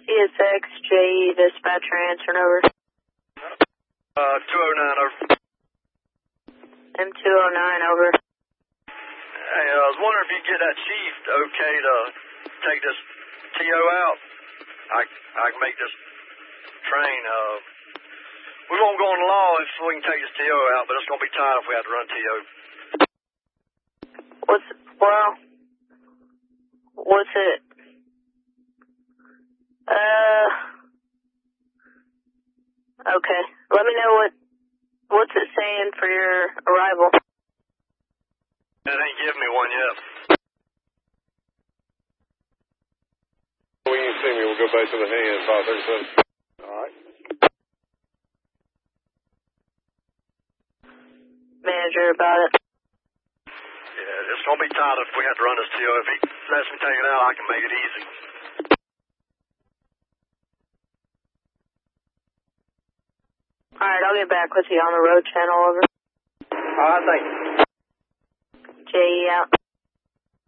ESX, JE, dispatcher answering over. 209 over. M209 over. Hey, I was wondering if you could get that chief okay to take this TO out. I can make this train. We won't go on the law if we can take this TO out, but it's going to be tight if we have to run TO. What's it? Okay. Let me know what's it saying for your arrival. It ain't giving me one yet. When you see me, we'll go back to the hand, 537. All right. Manager about it. Yeah, it's going to be tight if we have to run this TO. If he lets me take it out, I can make it easy. Alright, I'll get back with you on the road channel over. All right, thank you. JE out.